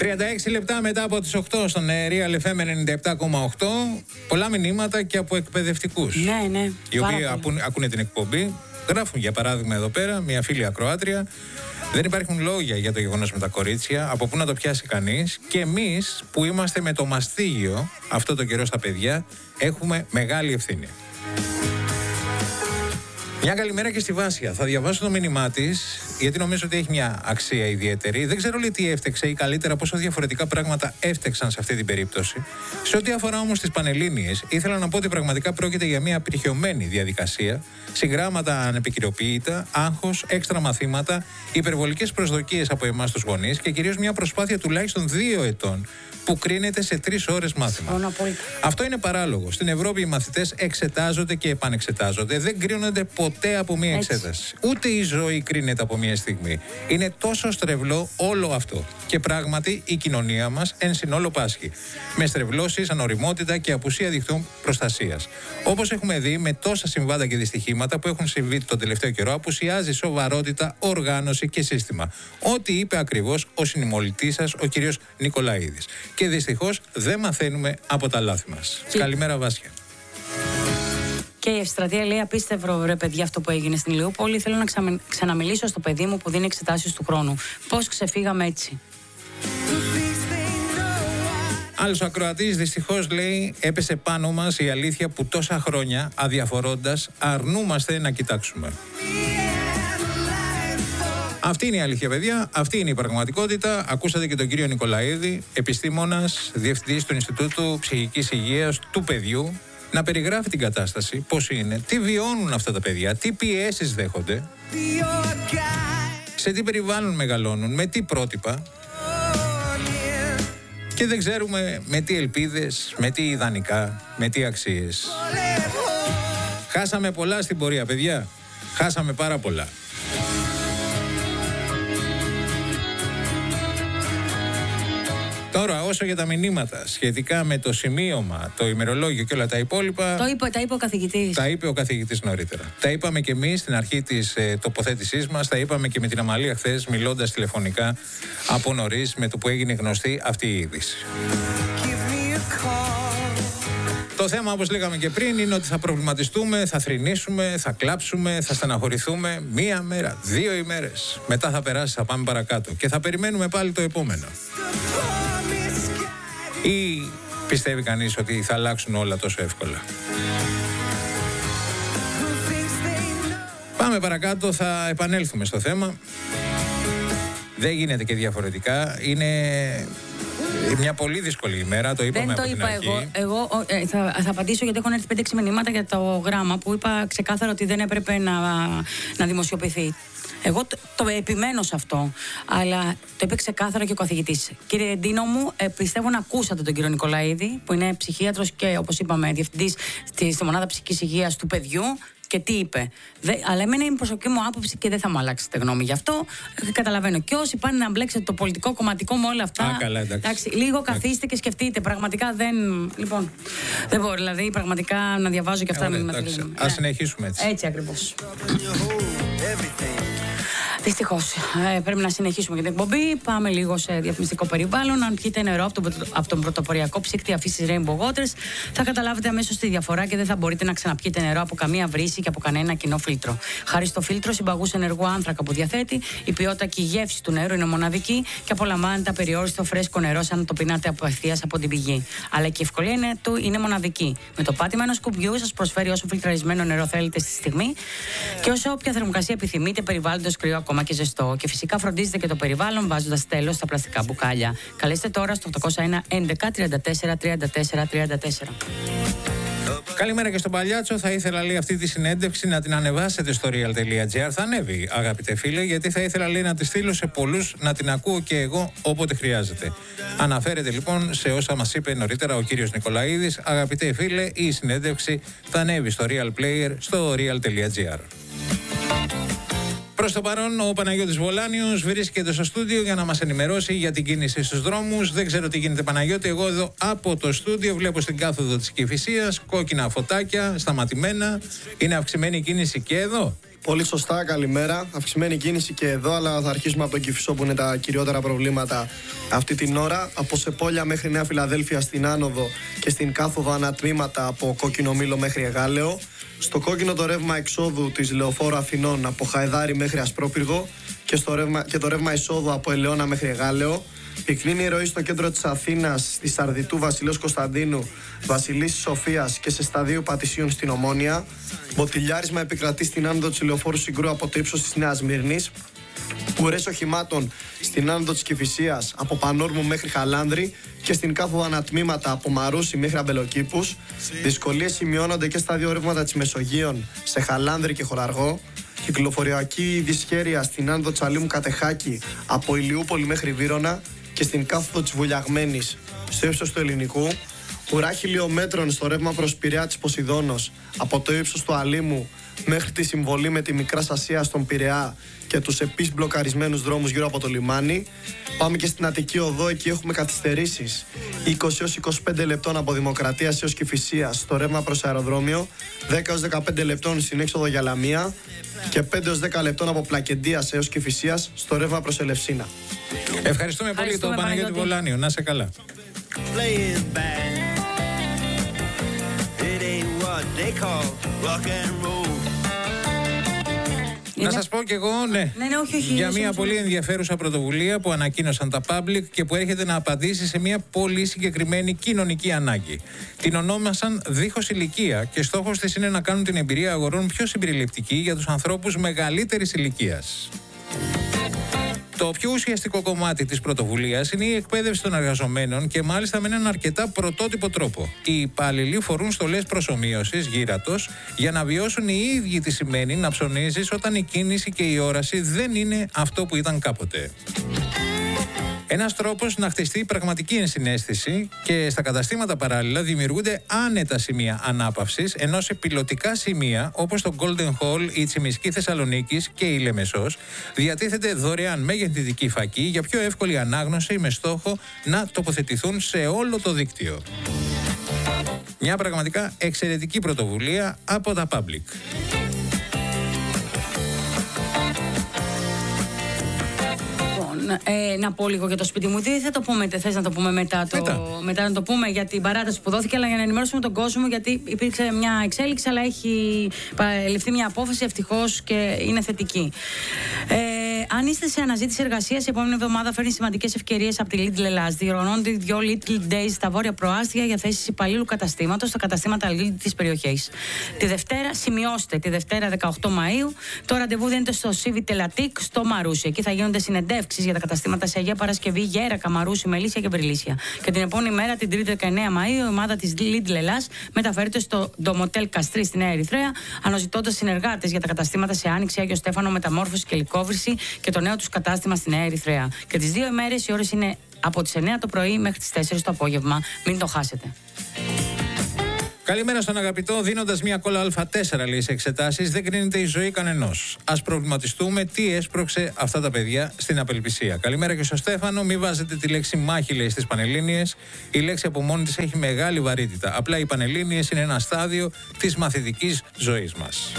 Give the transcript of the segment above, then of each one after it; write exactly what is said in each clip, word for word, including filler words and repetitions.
τριάντα έξι λεπτά μετά από τις οκτώ στον Real εφ εμ ενενήντα επτά κόμμα οκτώ. Πολλά μηνύματα και από εκπαιδευτικούς. Ναι, ναι. Οι οποίοι ακούνε, ακούνε την εκπομπή. Γράφουν για παράδειγμα εδώ πέρα μια φίλη ακροάτρια. Δεν υπάρχουν λόγια για το γεγονός με τα κορίτσια. Από πού να το πιάσει κανείς. Και εμείς που είμαστε με το μαστίγιο αυτό το καιρό στα παιδιά, έχουμε μεγάλη ευθύνη. Μια καλημέρα και στη Βάσια. Θα διαβάσω το μήνυμά της, γιατί νομίζω ότι έχει μια αξία ιδιαίτερη. Δεν ξέρω λέει τι έφτεξε ή καλύτερα πόσο διαφορετικά πράγματα έφτεξαν σε αυτή την περίπτωση. Σε ό,τι αφορά όμως τις Πανελλήνιες, ήθελα να πω ότι πραγματικά πρόκειται για μια απειρχιωμένη διαδικασία. Συγγράμματα ανεπικυροποιητά, άγχος, έξτρα μαθήματα, υπερβολικές προσδοκίες από εμάς τους γονείς και κυρίως μια προσπάθεια τουλάχιστον δύο ετών που κρίνεται σε τρεις ώρες μάθημα. Αυτό είναι παράλογο. Στην Ευρώπη οι μαθητές εξετάζονται και επανεξετάζονται. Δεν κρίνονται ποτέ από μία εξέταση. Ούτε η ζωή κρίνεται από μία στιγμή. Είναι τόσο στρεβλό όλο αυτό. Και πράγματι η κοινωνία μας εν συνόλο πάσχει. Με στρεβλώσεις, ανοριμότητα και απουσία δικτύων προστασίας. Όπως έχουμε δει με τόσα συμβάντα και δυστυχήματα που έχουν συμβεί τον τελευταίο καιρό, απουσιάζει σοβαρότητα, οργάνωση και σύστημα. Ό,τι είπε ακριβώς ο συνημολητής σας, ο κύριος Νικολαίδης. Και δυστυχώς δεν μαθαίνουμε από τα λάθη μας. Και... Καλημέρα Βάσια. Και η Ευστρατεία λέει: απίστευτο ρε παιδιά αυτό που έγινε στην Ηλιούπολη. Θέλω να ξα... ξαναμιλήσω στο παιδί μου που δίνει εξετάσεις του χρόνου. Πώς ξεφύγαμε έτσι. Άλλος ακροατής δυστυχώς λέει: έπεσε πάνω μας η αλήθεια που τόσα χρόνια αδιαφορώντας αρνούμαστε να κοιτάξουμε. Αυτή είναι η αλήθεια, παιδιά. Αυτή είναι η πραγματικότητα. Ακούσατε και τον κύριο Νικολαίδη, επιστήμονας, διευθυντής του Ινστιτούτου Ψυχικής Υγείας του Παιδιού, να περιγράφει την κατάσταση, πώς είναι, τι βιώνουν αυτά τα παιδιά, τι πιέσεις δέχονται, σε τι περιβάλλον μεγαλώνουν, με τι πρότυπα. Και δεν ξέρουμε με τι ελπίδες, με τι ιδανικά, με τι αξίες. Χάσαμε πολλά στην πορεία, παιδιά. Χάσαμε πάρα πολλά. Τώρα, όσο για τα μηνύματα σχετικά με το σημείωμα, το ημερολόγιο και όλα τα υπόλοιπα. Το είπε, τα είπε ο καθηγητής. Τα είπε ο καθηγητής νωρίτερα. Τα είπαμε και εμείς στην αρχή της ε, τοποθέτησής μας. Τα είπαμε και με την Αμαλία χθες, μιλώντας τηλεφωνικά από νωρίς, με το που έγινε γνωστή αυτή η είδηση. Το θέμα, όπως λέγαμε και πριν, είναι ότι θα προβληματιστούμε, θα θρηνήσουμε, θα κλάψουμε, θα στεναχωρηθούμε μία μέρα, δύο ημέρες. Μετά θα περάσει, θα πάμε παρακάτω και θα περιμένουμε πάλι το επόμενο. Ή πιστεύει κανείς ότι θα αλλάξουν όλα τόσο εύκολα? Πάμε παρακάτω, θα επανέλθουμε στο θέμα. Δεν γίνεται και διαφορετικά. Είναι μια πολύ δύσκολη ημέρα, το είπαμε. Δεν το από είπα την αρχή. εγώ. Εγώ ε, θα, θα απαντήσω γιατί έχουν έρθει πέντε έξι μηνύματα για το γράμμα που είπα ξεκάθαρα ότι δεν έπρεπε να, να δημοσιοποιηθεί. Εγώ το, το επιμένω σε αυτό, αλλά το είπε ξεκάθαρα και ο καθηγητής. Κύριε Ντίνο μου, ε, πιστεύω να ακούσατε τον κύριο Νικολαίδη, που είναι ψυχίατρος και όπως είπαμε διευθυντής στη, στη μονάδα ψυχικής υγείας του παιδιού. Και τι είπε. Δε, αλλά εμένα είναι η προσωπική μου άποψη και δεν θα μου αλλάξετε γνώμη γι' αυτό. Ε, καταλαβαίνω. Και όσοι πάνε να μπλέξετε το πολιτικό κομματικό με όλα αυτά. Α, καλά, εντάξει. εντάξει, λίγο εντάξει. Καθίστε και σκεφτείτε. Πραγματικά δεν. Λοιπόν, δεν μπορώ δηλαδή πραγματικά να διαβάζω και αυτά να μην μας. Ας συνεχίσουμε έτσι. Έτσι ακριβώς. Δυστυχώς. Ε, πρέπει να συνεχίσουμε για την εκπομπή. Πάμε λίγο σε διαφημιστικό περιβάλλον. Αν πιείτε νερό από τον, από τον πρωτοποριακό ψύκτη αφήσεις Rainbow Waters, θα καταλάβετε αμέσως τη διαφορά και δεν θα μπορείτε να ξαναπιείτε νερό από καμία βρύση και από κανένα κοινό φίλτρο. Χάρη στο φίλτρο συμπαγούς ενεργού άνθρακα που διαθέτει, η ποιότητα και η γεύση του νερού είναι μοναδική και απολαμβάνετε απεριόριστο φρέσκο νερό σαν να το πινάτε απευθείας από την πηγή. Αλλά και η ευκολία είναι, του είναι μοναδική. Με το πάτημα ενός κουμπιού σας προσφέρει όσο φιλτραρισμένο νερό θέλετε στη στιγμή και όσο όποια θερμοκρασία επιθυμείτε, περιβάλλοντος κρύο ακόμα και ζεστό. Και φυσικά φροντίζετε και το περιβάλλον βάζοντας τέλος στα πλαστικά μπουκάλια. Καλέστε τώρα στο οκτώ μηδέν ένα έντεκα τριάντα τέσσερα τριάντα τέσσερα τριάντα τέσσερα. Καλημέρα και στον Παλιάτσο. Θα ήθελα λέει αυτή τη συνέντευξη να την ανεβάσετε στο real τελεία gr. Θα ανέβει, αγαπητέ φίλε, γιατί θα ήθελα λέει να τη στείλω σε πολλούς να την ακούω και εγώ όποτε χρειάζεται. Αναφέρεται λοιπόν σε όσα μας είπε νωρίτερα ο κύριος Νικολαίδης. Αγαπητέ φίλε, η συνέντευξη θα ανέβει στο Real Player στο real τελεία gr. Προς το παρόν, ο Παναγιώτης Βολάνιος βρίσκεται στο στούντιο για να μας ενημερώσει για την κίνηση στους δρόμους. Δεν ξέρω τι γίνεται, Παναγιώτη. Εγώ εδώ από το στούντιο βλέπω στην κάθοδο της Κηφισίας κόκκινα φωτάκια, σταματημένα. Είναι αυξημένη η κίνηση και εδώ. Πολύ σωστά, καλημέρα. Αυξημένη κίνηση και εδώ, αλλά θα αρχίσουμε από τον Κηφισό που είναι τα κυριότερα προβλήματα αυτή την ώρα. Από Σεπόλια μέχρι Νέα Φιλαδέλφια στην άνοδο και στην κάθοδο ανατμήματα από Κόκκινο Μήλο μέχρι Εγάλεο. Στο κόκκινο το ρεύμα εξόδου της Λεωφόρου Αθηνών από Χαϊδάρι μέχρι Ασπρόπυργο και, στο ρεύμα, και το ρεύμα εισόδου από Ελαιώνα μέχρι Εγάλεο. Πυκνή η ροή στο κέντρο της Αθήνας, στη Σαρδιτού Βασιλέως Κωνσταντίνου, Βασιλής Σοφίας και σε σταδίου Πατησίων στην Ομόνια. Μποτιλιάρισμα επικρατεί στην άνοδο της Λεωφόρου Συγκρού από το ύψος της Νέας Μύρνης. Ουρές οχημάτων στην άνοδο της Κηφισίας από Πανόρμου μέχρι Χαλάνδρη και στην κάθοδο ανατμήματα από Μαρούσι μέχρι Αμπελοκήπους. Δυσκολίες σημειώνονται και στα δύο ρεύματα της Μεσογείων σε Χαλάνδρη και Χωραργό. Κυκλοφοριακή δυσχέρεια στην άνοδο Τσαλίμου Κατεχάκη από Ηλιούπολη μέχρι Βύρωνα και στην κάθοδο της Βουλιαγμένης στο ύψος του Ελληνικού. Ουρά χιλιόμετρων στο ρεύμα προς Πειραιά της Ποσειδώνος από το ύψος του Αλήμου μέχρι τη συμβολή με τη Μικρά Ασία στον Πειραιά και τους επίσης μπλοκαρισμένους δρόμους γύρω από το λιμάνι. Πάμε και στην Αττική Οδό, εκεί έχουμε καθυστερήσεις είκοσι έως είκοσι πέντε λεπτών από Δημοκρατίας έως Κηφισίας στο ρεύμα προς αεροδρόμιο, δέκα έως δεκαπέντε λεπτών στην έξοδο για Λαμία και πέντε έως δέκα λεπτών από Πλακεντίας έως Κηφισίας στο ρεύμα προς Ελευσίνα. Ευχαριστούμε πολύ τον Παναγιώτη Βολάνιο. Να σε καλά. Είναι... Να σας πω κι εγώ, ναι, ναι, ναι όχι, όχι, για όχι, μια όχι, πολύ ενδιαφέρουσα πρωτοβουλία που ανακοίνωσαν τα Public και που έρχεται να απαντήσει σε μια πολύ συγκεκριμένη κοινωνική ανάγκη. Την ονόμασαν Δίχως Ηλικία και στόχος της είναι να κάνουν την εμπειρία αγορών πιο συμπεριληπτική για τους ανθρώπους μεγαλύτερης ηλικίας. Το πιο ουσιαστικό κομμάτι της πρωτοβουλίας είναι η εκπαίδευση των εργαζομένων και μάλιστα με έναν αρκετά πρωτότυπο τρόπο. Οι υπάλληλοι φορούν στολές προσομοίωσης γύρατος για να βιώσουν οι ίδιοι τι σημαίνει να ψωνίζεις όταν η κίνηση και η όραση δεν είναι αυτό που ήταν κάποτε. Ένας τρόπος να χτιστεί πραγματική ενσυναίσθηση και στα καταστήματα παράλληλα δημιουργούνται άνετα σημεία ανάπαυσης, ενώ σε πιλωτικά σημεία όπως το Golden Hall, η Τσιμισκή Θεσσαλονίκης και η Λεμεσός διατίθεται δωρεάν μεγεθυντική φακή για πιο εύκολη ανάγνωση με στόχο να τοποθετηθούν σε όλο το δίκτυο. Μια πραγματικά εξαιρετική πρωτοβουλία από τα Public. Ε, να πω λίγο για το σπίτι μου. Τι θα το πούμε, θες να το πούμε μετά, το, μετά. μετά να το πούμε για την παράταση που δόθηκε, αλλά για να ενημερώσουμε τον κόσμο, γιατί υπήρξε μια εξέλιξη, αλλά έχει ληφθεί μια απόφαση ευτυχώς και είναι θετική. Ε, αν είστε σε αναζήτηση εργασίας, η επόμενη εβδομάδα φέρνει σημαντικές ευκαιρίες από τη Lidl Ελλάς. Διοργανώνονται δύο Lidl Days στα βόρεια προάστια για θέσεις υπαλλήλου καταστήματος στα καταστήματα Lidl της περιοχής. Τη Δευτέρα, σημειώστε, τη Δευτέρα δεκαοκτώ Μαΐου, το ραντεβού δίνεται στο Civi Telatik στο Μαρούσι. Εκεί θα γίνονται συνεντεύξεις για τα καταστήματα σε Αγία Παρασκευή, Γέρακα, Μαρούσι, Μελίσια και Βρυλίσια. Και την επόμενη μέρα, την Τρίτη δεκαεννέα Μαΐου, η ομάδα της Lidl Ελλάς μεταφέρεται στο Ντομοτέλ Καστρί στη Νέα Ερυθρέα, αναζητώντας συνεργάτες για τα καταστήματα σε Άνοιξη, Άγιο Στέφανο, Μεταμόρφωση και Λυκόβρηση και το νέο τους κατάστημα στη Νέα Ερυθρέα. Και τις δύο ημέρες οι ώρες είναι από τις εννέα το πρωί μέχρι τις τέσσερις το απόγευμα. Μην το χάσετε. Καλημέρα στον αγαπητό. Δίνοντας μια κόλλα Α τέσσερα, λέει, σε εξετάσεις, δεν κρίνεται η ζωή κανενός. Ας προβληματιστούμε τι έσπρωξε αυτά τα παιδιά στην απελπισία. Καλημέρα και στο Στέφανο. Μην βάζετε τη λέξη μάχη, λέει, στις Πανελλήνιες. Η λέξη από μόνη της έχει μεγάλη βαρύτητα. Απλά οι Πανελλήνιες είναι ένα στάδιο της μαθητικής ζωής μας.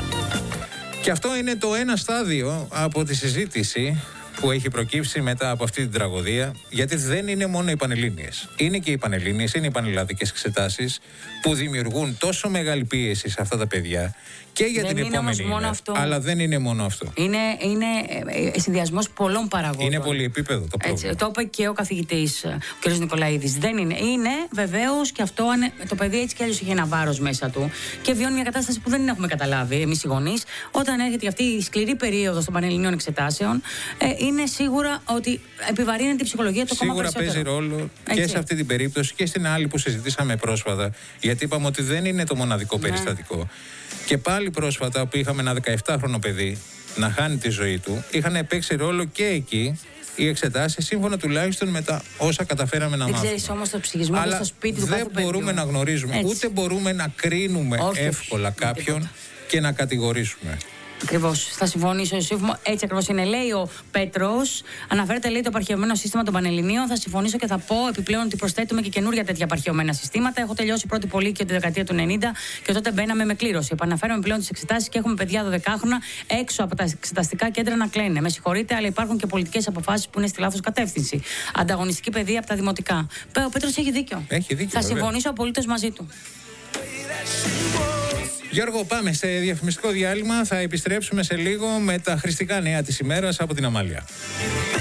Και αυτό είναι το ένα στάδιο από τη συζήτηση που έχει προκύψει μετά από αυτή την τραγωδία, γιατί δεν είναι μόνο οι Πανελλήνιες. Είναι και οι Πανελλήνιες, είναι οι πανελλαδικές εξετάσεις που δημιουργούν τόσο μεγάλη πίεση σε αυτά τα παιδιά και για δεν την είναι επόμενη μόνο ημέρα. Αυτό. Αλλά δεν είναι μόνο αυτό. Είναι, είναι συνδυασμός πολλών παραγόντων. Είναι πολυεπίπεδο το πρόβλημα. Έτσι, το είπε και ο καθηγητής, ο κ. Νικολαίδης. Δεν είναι. Είναι βεβαίως και αυτό, το παιδί έτσι κι αλλιώς έχει ένα βάρος μέσα του και βιώνει μια κατάσταση που δεν έχουμε καταλάβει εμείς οι γονείς. Όταν έρχεται αυτή η σκληρή περίοδος των Πανελληνίων εξετάσεων, ε, είναι σίγουρα ότι επιβαρύνεται η ψυχολογία του ακόμα περισσότερο. Σίγουρα παίζει ρόλο έτσι. Και σε αυτή την περίπτωση και στην άλλη που συζητήσαμε πρόσφατα, γιατί είπαμε ότι δεν είναι το μοναδικό ναι. περιστατικό. Και πάλι πρόσφατα που είχαμε ένα δεκαεπτάχρονο παιδί να χάνει τη ζωή του, είχαν παίξει ρόλο και εκεί οι εξετάσεις, σύμφωνα τουλάχιστον με τα όσα καταφέραμε να μάθουμε. Δεν ξέρεις όμως το ψυχισμό στο σπίτι του κάθε παιδιού. Δεν μπορούμε να γνωρίζουμε, έτσι. Ούτε μπορούμε να κρίνουμε όχι, εύκολα όχι, κάποιον τίποτα. Και να κατηγορήσουμε. Ακριβώς. Θα συμφωνήσω, Ιωσήφ μου. Έτσι ακριβώς είναι. Λέει ο Πέτρος, αναφέρεται λέει το επαρχαιωμένο σύστημα των Πανελληνίων. Θα συμφωνήσω και θα πω επιπλέον ότι προσθέτουμε και καινούρια τέτοια επαρχαιωμένα συστήματα. Έχω τελειώσει πρώτη πολίκιο τη δεκαετία του ενενήντα και τότε μπαίναμε με κλήρωση. Επαναφέρουμε πλέον τις εξετάσεις και έχουμε παιδιά δωδεκάχρονα έξω από τα εξεταστικά κέντρα να κλαίνε. Με συγχωρείτε, αλλά υπάρχουν και πολιτικές αποφάσεις που είναι στη λάθος κατεύθυνση. Ανταγωνιστική παιδεία από τα δημοτικά. Ο Πέτρος έχει δίκιο. Έχει δίκιο. Θα βέβαια. συμφωνήσω απολύτως μαζί του. Γιώργο, πάμε σε διαφημιστικό διάλειμμα. Θα επιστρέψουμε σε λίγο με τα χρηστικά νέα της ημέρας από την Αμάλια.